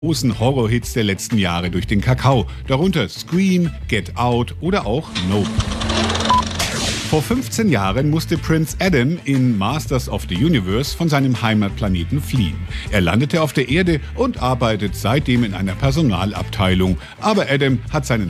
großen Horrorhits der letzten Jahre durch den Kakao, darunter Scream, Get Out oder auch Nope. Vor 15 Jahren musste Prince Adam in Masters of the Universe von seinem Heimatplaneten fliehen. Er landete auf der Erde und arbeitet seitdem in einer Personalabteilung. Aber Adam hat seinen